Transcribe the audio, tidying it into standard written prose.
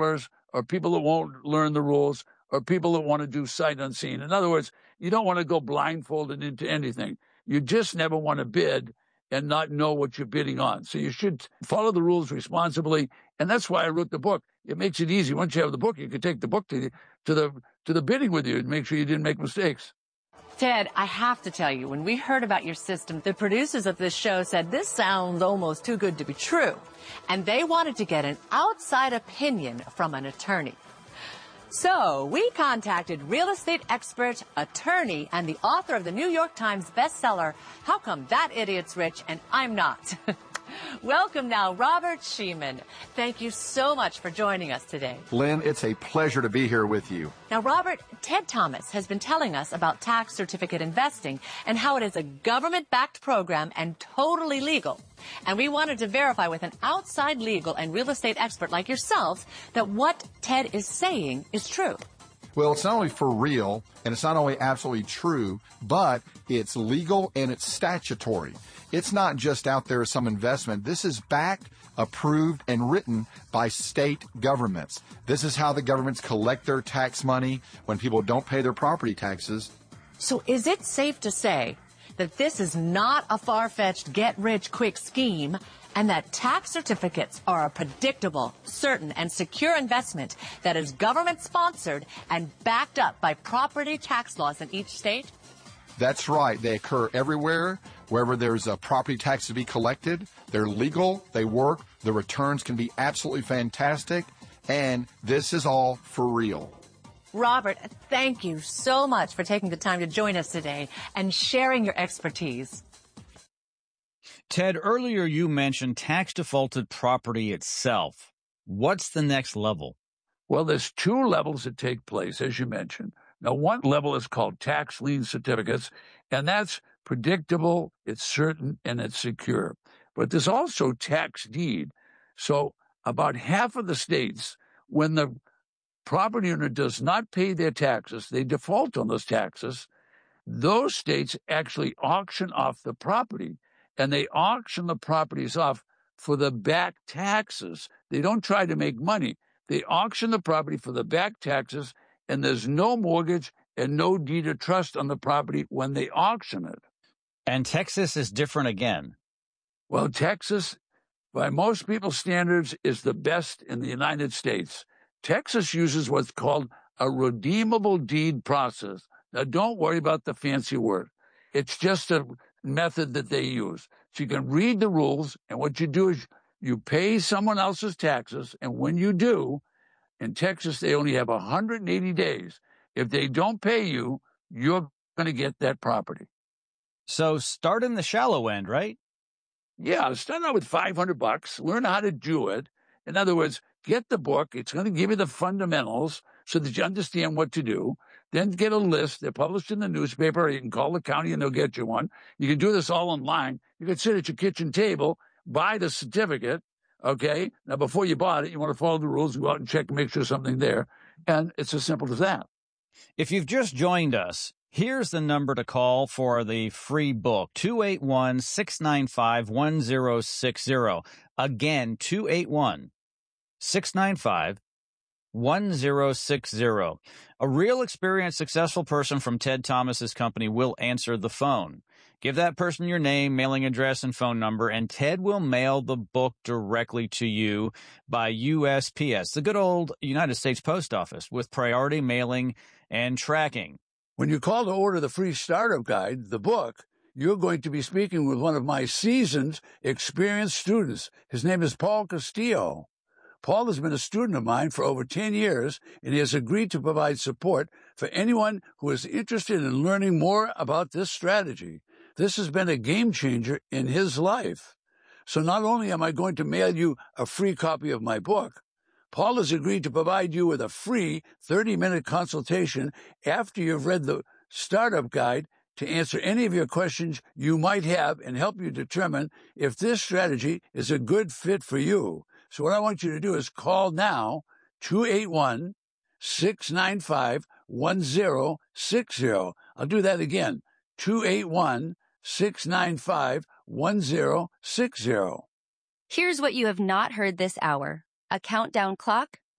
peddlers or people that won't learn the rules or people that want to do sight unseen. In other words, you don't want to go blindfolded into anything. You just never want to bid and not know what you're bidding on. So you should follow the rules responsibly. And that's why I wrote the book. It makes it easy. Once you have the book, you can take the book to the bidding with you and make sure you didn't make mistakes. Ted, I have to tell you, when we heard about your system, the producers of this show said this sounds almost too good to be true. And they wanted to get an outside opinion from an attorney. So we contacted real estate expert, attorney, and the author of the New York Times bestseller, How Come That Idiot's Rich and I'm Not? Welcome now, Robert Sheeman. Thank you so much for joining us today. Lynn, it's a pleasure to be here with you. Now, Robert, Ted Thomas has been telling us about tax certificate investing and how it is a government-backed program and totally legal. And we wanted to verify with an outside legal and real estate expert like yourself that what Ted is saying is true. Well, it's not only for real, and it's not only absolutely true, but it's legal and it's statutory. It's not just out there as some investment. This is backed, approved, and written by state governments. This is how the governments collect their tax money when people don't pay their property taxes. So is it safe to say that this is not a far-fetched get-rich-quick scheme and that tax certificates are a predictable, certain, and secure investment that is government-sponsored and backed up by property tax laws in each state? That's right. They occur everywhere. Wherever there's a property tax to be collected, they're legal, they work, the returns can be absolutely fantastic, and this is all for real. Robert, thank you so much for taking the time to join us today and sharing your expertise. Ted, earlier you mentioned tax defaulted property itself. What's the next level? Well, there's two levels that take place, as you mentioned. Now, one level is called tax lien certificates, and that's predictable, it's certain, and it's secure. But there's also tax deed. So about half of the states, when the property owner does not pay their taxes, they default on those taxes, those states actually auction off the property, and they auction the properties off for the back taxes. They don't try to make money. They auction the property for the back taxes, and there's no mortgage and no deed of trust on the property when they auction it. And Texas is different again. Well, Texas, by most people's standards, is the best in the United States. Texas uses what's called a redeemable deed process. Now, don't worry about the fancy word. It's just a method that they use. So you can read the rules, and what you do is you pay someone else's taxes, and when you do, in Texas, they only have 180 days. If they don't pay you, you're going to get that property. So start in the shallow end, right? Yeah, start out with $500. Learn how to do it. In other words, get the book. It's going to give you the fundamentals so that you understand what to do. Then get a list. They're published in the newspaper. You can call the county and they'll get you one. You can do this all online. You can sit at your kitchen table, buy the certificate. Okay. Now, before you bought it, you want to follow the rules, go out and check and make sure something's there. And it's as simple as that. If you've just joined us, here's the number to call for the free book, 281-695-1060. Again, 281-695-1060. A real experienced, successful person from Ted Thomas's company will answer the phone. Give that person your name, mailing address, and phone number, and Ted will mail the book directly to you by USPS, the good old United States Post Office, with priority mailing and tracking. When you call to order the free startup guide, the book, you're going to be speaking with one of my seasoned, experienced students. His name is Paul Castillo. Paul has been a student of mine for over 10 years, and he has agreed to provide support for anyone who is interested in learning more about this strategy. This has been a game changer in his life. So not only am I going to mail you a free copy of my book, Paul has agreed to provide you with a free 30-minute consultation after you've read the startup guide to answer any of your questions you might have and help you determine if this strategy is a good fit for you. So what I want you to do is call now, 281-695-1060. I'll do that again, 281-695-1060. Here's what you have not heard this hour. A countdown clock,